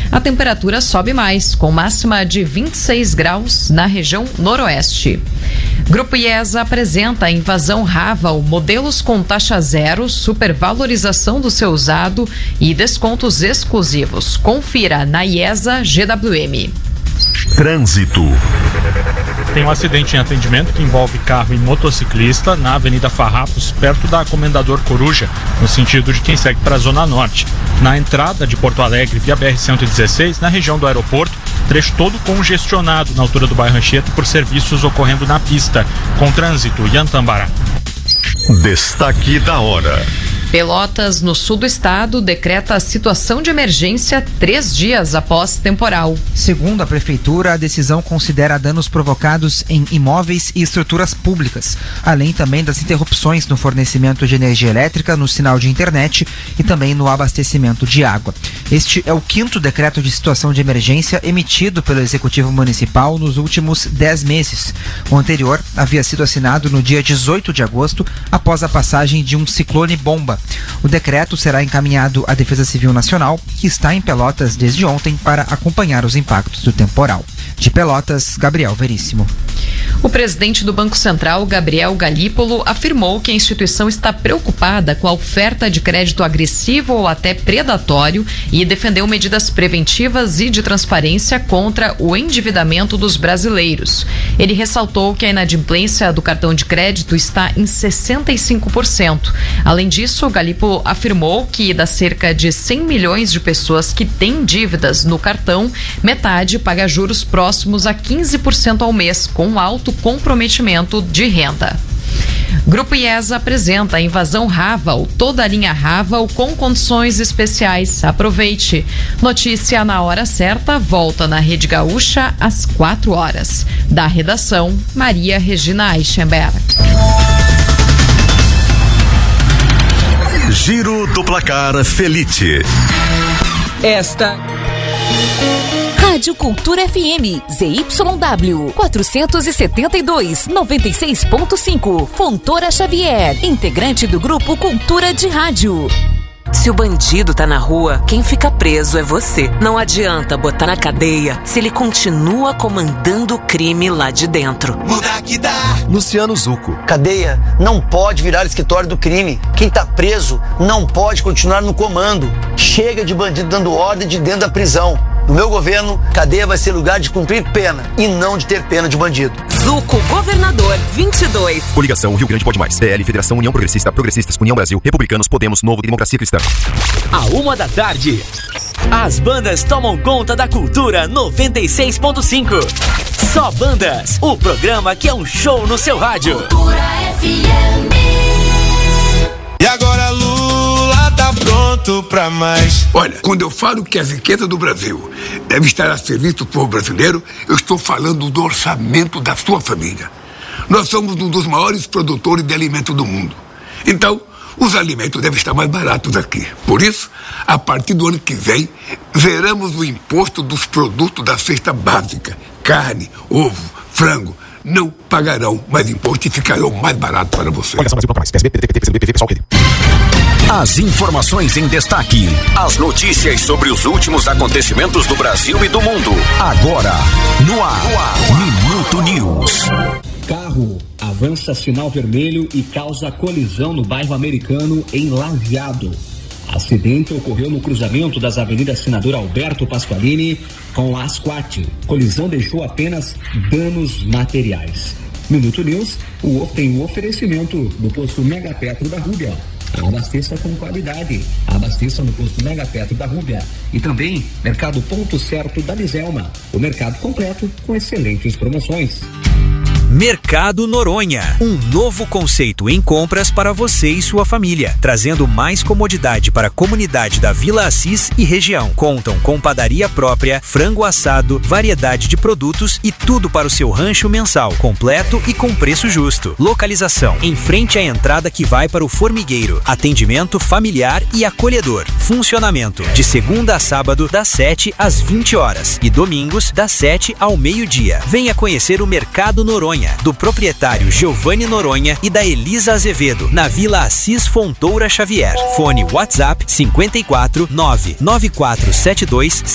A temperatura sobe mais, com máxima de 26 graus na região noroeste. Grupo IESA apresenta a invasão Raval, modelos com taxa zero, supervalorização do seu usado e descontos exclusivos. Confira na IESA GWM. Trânsito. Tem um acidente em atendimento que envolve carro e motociclista na Avenida Farrapos, perto da Comendador Coruja, no sentido de quem segue para a Zona Norte. Na entrada de Porto Alegre via BR-116, na região do aeroporto, trecho todo congestionado na altura do bairro Anchieta por serviços ocorrendo na pista, com trânsito em Antambará. Destaque da hora. Pelotas, no sul do estado, decreta situação de emergência 3 dias após temporal. Segundo a prefeitura, a decisão considera danos provocados em imóveis e estruturas públicas, além também das interrupções no fornecimento de energia elétrica, no sinal de internet e também no abastecimento de água. Este é o 5º decreto de situação de emergência emitido pelo Executivo Municipal nos últimos 10 meses. O anterior havia sido assinado no dia 18 de agosto, após a passagem de um ciclone bomba. O decreto será encaminhado à Defesa Civil Nacional, que está em Pelotas desde ontem para acompanhar os impactos do temporal. De Pelotas, Gabriel Veríssimo. O presidente do Banco Central, Gabriel Galípolo, afirmou que a instituição está preocupada com a oferta de crédito agressivo ou até predatório e defendeu medidas preventivas e de transparência contra o endividamento dos brasileiros. Ele ressaltou que a inadimplência do cartão de crédito está em 65%. Além disso, Galípolo afirmou que das cerca de 100 milhões de pessoas que têm dívidas no cartão, metade paga juros próximos a 15% ao mês, com alto comprometimento de renda. Grupo IESA apresenta a invasão Raval, toda a linha Raval com condições especiais. Aproveite. Notícia na hora certa, volta na Rede Gaúcha às 4 horas. Da redação, Maria Regina Eichenberg. Giro do Placar Felite. Esta Rádio Cultura FM, ZYW 472, 96.5, Fontoura Xavier, integrante do grupo Cultura de Rádio. Se o bandido tá na rua, quem fica preso é você. Não adianta botar na cadeia se ele continua comandando o crime lá de dentro. Mudar que dá. Luciano Zucco. Cadeia não pode virar escritório do crime. Quem tá preso não pode continuar no comando. Chega de bandido dando ordem de dentro da prisão. No meu governo, cadeia vai ser lugar de cumprir pena e não de ter pena de bandido. Zucco, governador, 22. Coligação Rio Grande Pode Mais. PL, Federação União Progressista, Progressistas, União Brasil, Republicanos, Podemos, Novo e Democracia Cristã. À 1 da tarde, as bandas tomam conta da Cultura 96.5. Só Bandas, o programa que é um show no seu rádio. Cultura FM. E agora Lula tá pronto pra mais. Olha, quando eu falo que a riqueza do Brasil deve estar a serviço do povo brasileiro, eu estou falando do orçamento da sua família. Nós somos um dos maiores produtores de alimento do mundo. Então, os alimentos devem estar mais baratos aqui. Por isso, a partir do ano que vem, zeramos o imposto dos produtos da cesta básica. Carne, ovo, frango. Não pagarão mais imposto e ficarão mais baratos para você. As informações em destaque. As notícias sobre os últimos acontecimentos do Brasil e do mundo. Agora, no ar. Minuto News. Carro avança sinal vermelho e causa colisão no bairro Americano, em Lajeado. Acidente ocorreu no cruzamento das avenidas Senador Alberto Pasqualini com Asquat. Colisão deixou apenas danos materiais. Minuto News tem o oferecimento do posto Mega Petro da Rúbia. Abasteça com qualidade. Abasteça no posto Mega Petro da Rúbia. E também Mercado Ponto Certo da Liselma. O mercado completo com excelentes promoções. Mercado Noronha, um novo conceito em compras para você e sua família, trazendo mais comodidade para a comunidade da Vila Assis e região. Contam com padaria própria, frango assado, variedade de produtos e tudo para o seu rancho mensal, completo e com preço justo. Localização: em frente à entrada que vai para o formigueiro. Atendimento familiar e acolhedor. Funcionamento: de segunda a sábado, das 7 às 20 horas e domingos, das 7 ao meio-dia. Venha conhecer o Mercado Noronha, do proprietário Giovanni Noronha e da Elisa Azevedo, na Vila Assis Fontoura Xavier. Fone WhatsApp 54 99472